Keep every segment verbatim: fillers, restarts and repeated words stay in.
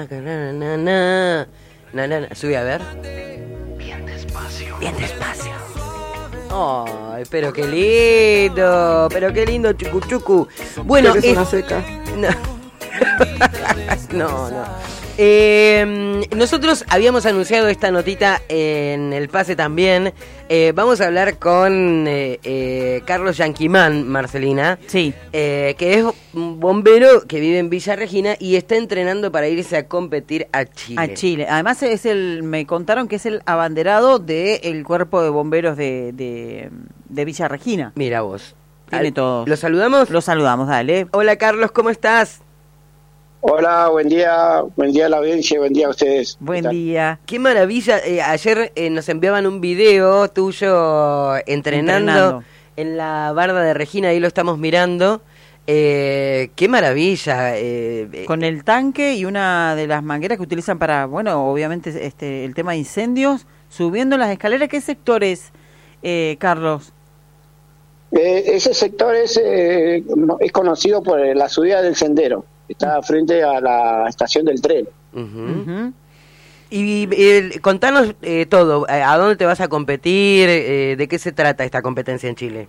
Na, na, na, na, na, na. Sube a ver. Bien despacio. Bien despacio. Ay, pero qué lindo. Pero qué lindo, chucu chucu. Bueno, es es una seca. No, no. no. Eh, nosotros habíamos anunciado esta notita en el pase también. Eh, vamos a hablar con eh, eh, Carlos Yanquimán, Marcelina. Sí. Eh, que es un bombero que vive en Villa Regina y está entrenando para irse a competir a Chile. A Chile. Además es el, me contaron que es el abanderado del cuerpo de bomberos de, de, de Villa Regina. Mira vos. Tiene Al, todo. ¿Lo saludamos? Lo saludamos, dale. Hola Carlos, ¿cómo estás? Hola, buen día, buen día a la audiencia, buen día a ustedes. Buen día. Qué maravilla, eh, ayer eh, nos enviaban un video tuyo entrenando, entrenando en la barda de Regina, ahí lo estamos mirando. Eh, qué maravilla. Eh, Con el tanque y una de las mangueras que utilizan para, bueno, obviamente este el tema de incendios, subiendo las escaleras. ¿Qué sector es, eh, Carlos? Eh, ese sector es, eh, es conocido por la subida del sendero. Está frente a la estación del tren. Uh-huh. Uh-huh. Y eh, contanos eh, todo, ¿a dónde te vas a competir? Eh, ¿De qué se trata esta competencia en Chile?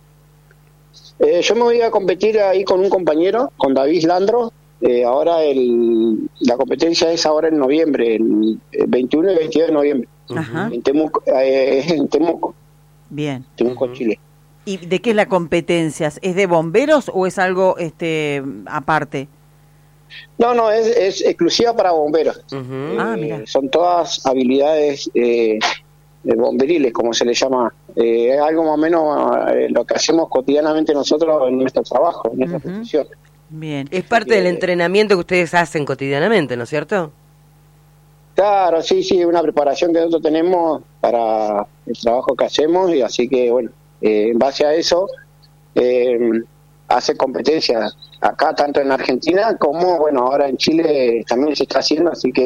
Eh, yo me voy a competir ahí con un compañero, con David Landro. Eh, ahora el, la competencia es ahora en noviembre, el, el veintiuno y veintidós de noviembre. Ajá. En Temuco, eh, es en Temuco. Bien. Temuco, uh-huh. Chile. ¿Y de qué es la competencia? ¿Es de bomberos o es algo este aparte? No, no, es, es exclusiva para bomberos. Uh-huh. Eh, ah, mira. Son todas habilidades eh, bomberiles, como se le llama. Eh, es algo más o menos eh, lo que hacemos cotidianamente nosotros en nuestro trabajo, en nuestra uh-huh. profesión. Bien. Es parte eh, del entrenamiento que ustedes hacen cotidianamente, ¿no es cierto? Claro, sí, sí, una preparación que nosotros tenemos para el trabajo que hacemos, y así que, bueno, eh, en base a eso, eh, hace competencias acá, tanto en Argentina como, bueno, ahora en Chile también se está haciendo, así que